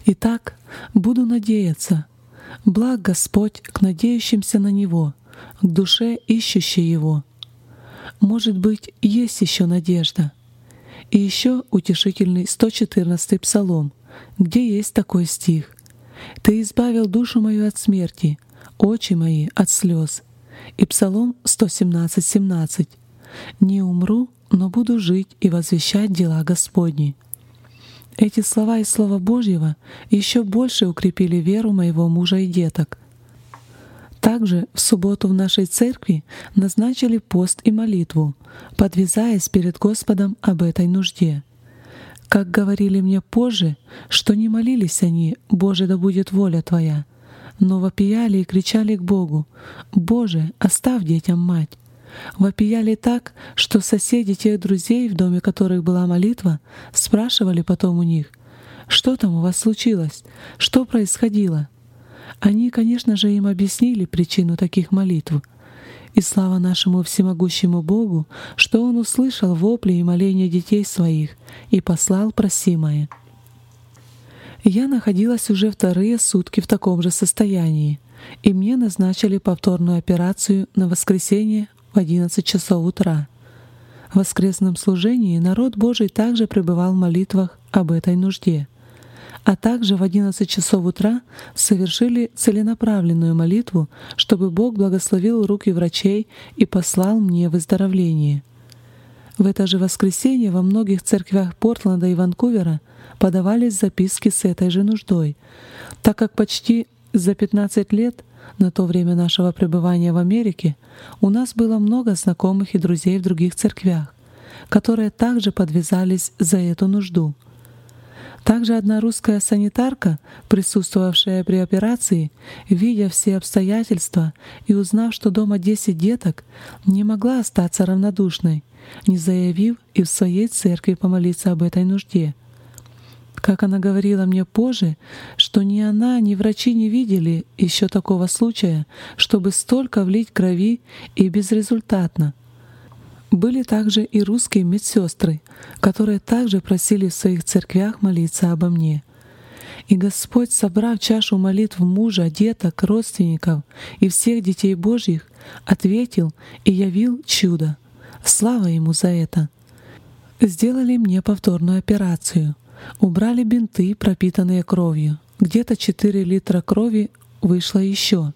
Итак, буду надеяться. Благ Господь к надеющимся на Него, к душе ищущей Его. Может быть, есть еще надежда. И еще утешительный 114-й псалом, где есть такой стих: «Ты избавил душу мою от смерти, очи мои от слез». И псалом 117:17: «Не умру, но буду жить и возвещать дела Господни». Эти слова из Слова Божьего еще больше укрепили веру моего мужа и деток. Также в субботу в нашей церкви назначили пост и молитву, подвязаясь перед Господом об этой нужде. Как говорили мне позже, что не молились они: «Боже, да будет воля Твоя», но вопияли и кричали к Богу: «Боже, оставь детям мать». Вопияли так, что соседи тех друзей, в доме которых была молитва, спрашивали потом у них: «Что там у вас случилось? Что происходило?» Они, конечно же, им объяснили причину таких молитв. И слава нашему всемогущему Богу, что Он услышал вопли и моления детей своих и послал просимое. Я находилась уже вторые сутки в таком же состоянии, и мне назначили повторную операцию на воскресенье в 11 часов утра. В воскресном служении народ Божий также пребывал в молитвах об этой нужде, а также в 11 часов утра совершили целенаправленную молитву, чтобы Бог благословил руки врачей и послал мне выздоровление. В это же воскресенье во многих церквях Портленда и Ванкувера подавались записки с этой же нуждой, так как почти за 15 лет, на то время нашего пребывания в Америке, у нас было много знакомых и друзей в других церквях, которые также подвязались за эту нужду. Также одна русская санитарка, присутствовавшая при операции, видя все обстоятельства и узнав, что дома 10 деток, не могла остаться равнодушной, не заявив и в своей церкви помолиться об этой нужде. Как она говорила мне позже, что ни она, ни врачи не видели еще такого случая, чтобы столько влить крови и безрезультатно. Были также и русские медсестры, которые также просили в своих церквях молиться обо мне. И Господь, собрав чашу молитв мужа, деток, родственников и всех детей Божьих, ответил и явил чудо. Слава Ему за это! Сделали мне повторную операцию. Убрали бинты, пропитанные кровью. Где-то 4 литра крови вышло еще.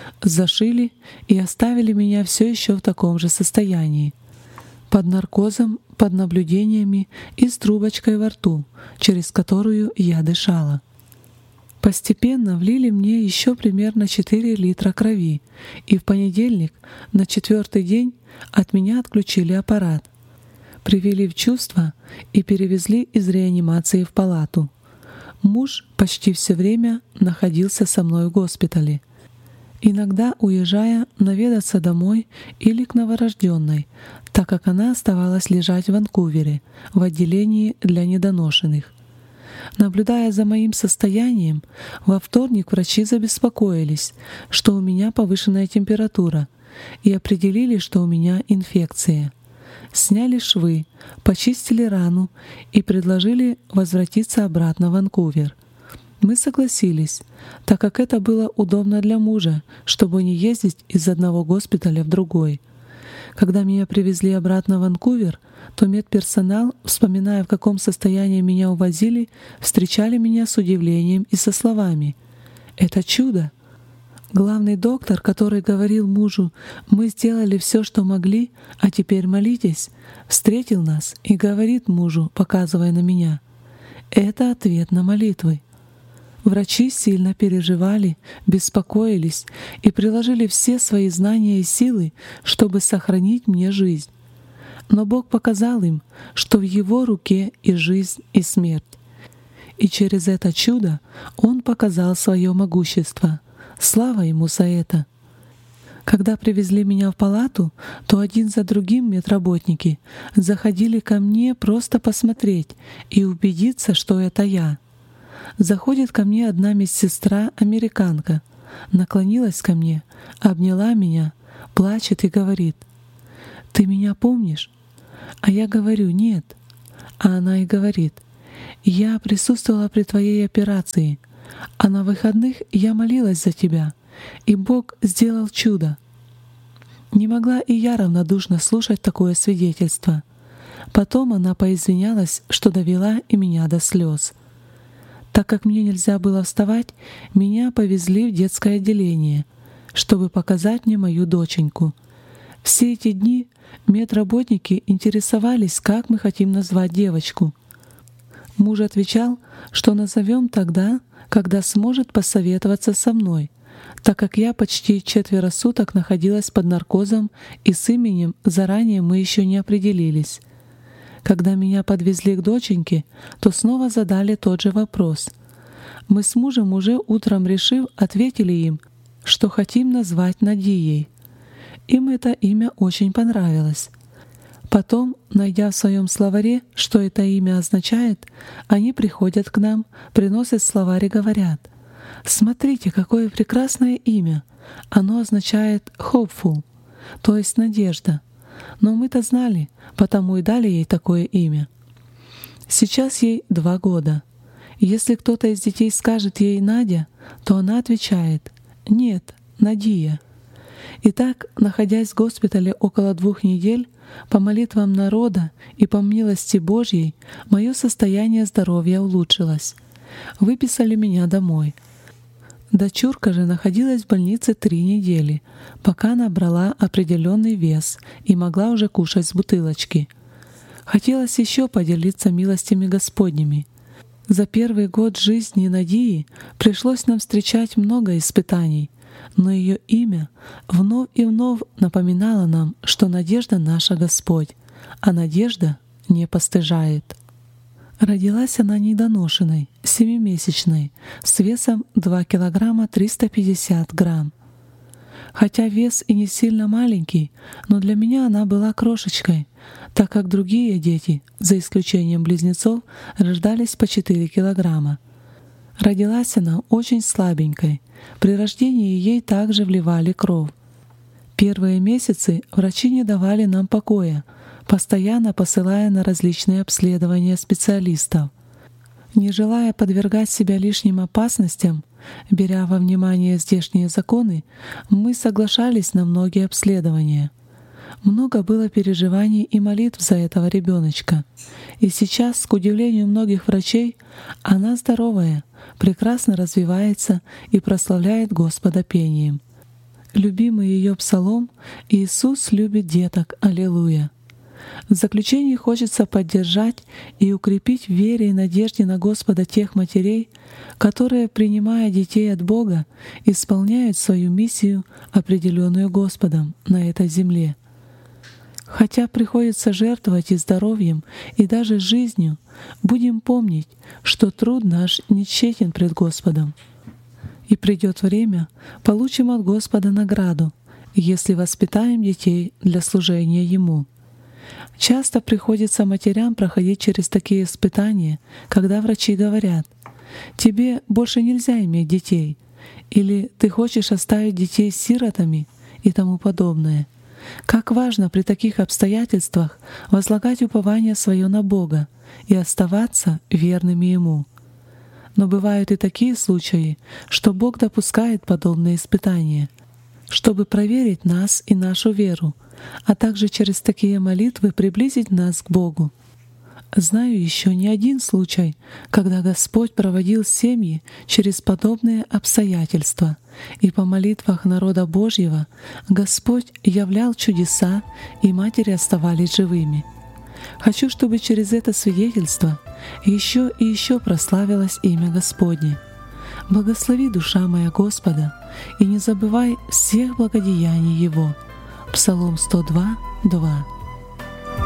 Зашили и оставили меня все еще в таком же состоянии. Под наркозом, под наблюдениями и с трубочкой во рту, через которую я дышала. Постепенно влили мне еще примерно 4 литра крови, и в понедельник, на 4-й день, от меня отключили аппарат. Привели в чувство и перевезли из реанимации в палату. Муж почти все время находился со мной в госпитале, иногда уезжая наведаться домой или к новорожденной, так как она оставалась лежать в Ванкувере, в отделении для недоношенных. Наблюдая за моим состоянием, во вторник врачи забеспокоились, что у меня повышенная температура, и определили, что у меня инфекция. Сняли швы, почистили рану и предложили возвратиться обратно в Ванкувер. Мы согласились, так как это было удобно для мужа, чтобы не ездить из одного госпиталя в другой. Когда меня привезли обратно в Ванкувер, то медперсонал, вспоминая, в каком состоянии меня увозили, встречали меня с удивлением и со словами: «Это чудо!» Главный доктор, который говорил мужу: «Мы сделали все, что могли, а теперь молитесь», встретил нас и говорит мужу, показывая на меня: «Это ответ на молитвы». Врачи сильно переживали, беспокоились и приложили все свои знания и силы, чтобы сохранить мне жизнь. Но Бог показал им, что в Его руке и жизнь, и смерть. И через это чудо Он показал свое могущество. Слава Ему за это! Когда привезли меня в палату, то один за другим медработники заходили ко мне просто посмотреть и убедиться, что это я. Заходит ко мне одна медсестра-американка, наклонилась ко мне, обняла меня, плачет и говорит: «Ты меня помнишь?» А я говорю: «Нет». А она и говорит: Я присутствовала при твоей операции, а на выходных я молилась за тебя, и Бог сделал чудо». Не могла и я равнодушно слушать такое свидетельство. Потом она поизвинялась, что довела и меня до слез. Так как мне нельзя было вставать, меня повезли в детское отделение, чтобы показать мне мою доченьку. Все эти дни медработники интересовались, как мы хотим назвать девочку. Муж отвечал, что назовем тогда, когда сможет посоветоваться со мной, так как я почти 4 суток находилась под наркозом, и с именем заранее мы еще не определились. Когда меня подвезли к доченьке, то снова задали тот же вопрос. Мы с мужем, уже утром решив, ответили им, что хотим назвать Надией. Им это имя очень понравилось. Потом, найдя в своем словаре, что это имя означает, они приходят к нам, приносят словарь и говорят: «Смотрите, какое прекрасное имя! Оно означает hopeful, то есть надежда. Но мы-то знали, потому и дали ей такое имя». Сейчас ей 2 года. Если кто-то из детей скажет ей «Надя», то она отвечает: «Нет, Надия». Итак, находясь в госпитале около 2 недель, по молитвам народа и по милости Божьей, мое состояние здоровья улучшилось. Выписали меня домой. Дочурка же находилась в больнице 3 недели, пока набрала определенный вес и могла уже кушать с бутылочки. Хотелось еще поделиться милостями Господними. За первый год жизни Надии пришлось нам встречать много испытаний, но ее имя вновь и вновь напоминало нам, что надежда наша Господь, а надежда не постыжает. Родилась она недоношенной, 7-месячной, с весом 2 килограмма 350 грамм. Хотя вес и не сильно маленький, но для меня она была крошечкой, так как другие дети, за исключением близнецов, рождались по 4 килограмма. Родилась она очень слабенькой. При рождении ей также вливали кровь. Первые месяцы врачи не давали нам покоя, постоянно посылая на различные обследования специалистов. Не желая подвергать себя лишним опасностям, беря во внимание здешние законы, мы соглашались на многие обследования. Много было переживаний и молитв за этого ребеночка. И сейчас, к удивлению многих врачей, она здоровая, прекрасно развивается и прославляет Господа пением. Любимый ее псалом «Иисус любит деток, аллилуйя». В заключение хочется поддержать и укрепить в вере и надежде на Господа тех матерей, которые, принимая детей от Бога, исполняют свою миссию, определенную Господом на этой земле. Хотя приходится жертвовать и здоровьем, и даже жизнью, будем помнить, что труд наш не тщетен пред Господом. И придет время, получим от Господа награду, если воспитаем детей для служения Ему. Часто приходится матерям проходить через такие испытания, когда врачи говорят: «Тебе больше нельзя иметь детей», или «Ты хочешь оставить детей сиротами» и тому подобное. Как важно при таких обстоятельствах возлагать упование свое на Бога и оставаться верными Ему. Но бывают и такие случаи, что Бог допускает подобные испытания, чтобы проверить нас и нашу веру, а также через такие молитвы приблизить нас к Богу. Знаю еще не один случай, когда Господь проводил семьи через подобные обстоятельства, и по молитвах народа Божьего Господь являл чудеса, и матери оставались живыми. Хочу, чтобы через это свидетельство еще и еще прославилось имя Господне. Благослови, душа моя, Господа, и не забывай всех благодеяний Его. Псалом 102:2.